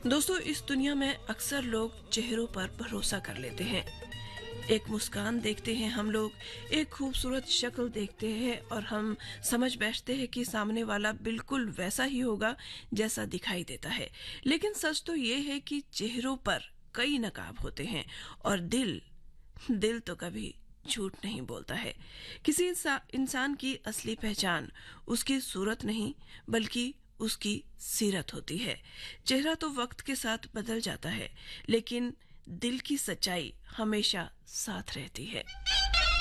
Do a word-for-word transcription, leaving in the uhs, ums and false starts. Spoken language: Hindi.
दोस्तों, इस दुनिया में अक्सर लोग चेहरों पर भरोसा कर लेते हैं। एक मुस्कान देखते हैं हम लोग, एक खूबसूरत शक्ल देखते हैं और हम समझ बैठते हैं कि सामने वाला बिल्कुल वैसा ही होगा जैसा दिखाई देता है। लेकिन सच तो ये है कि चेहरों पर कई नकाब होते हैं और दिल दिल तो कभी झूठ नहीं बोलता है। किसी इंसा, इंसान की असली पहचान उसकी सूरत नहीं बल्कि उसकी सीरत होती है। चेहरा तो वक्त के साथ बदल जाता है, लेकिन दिल की सच्चाई हमेशा साथ रहती है।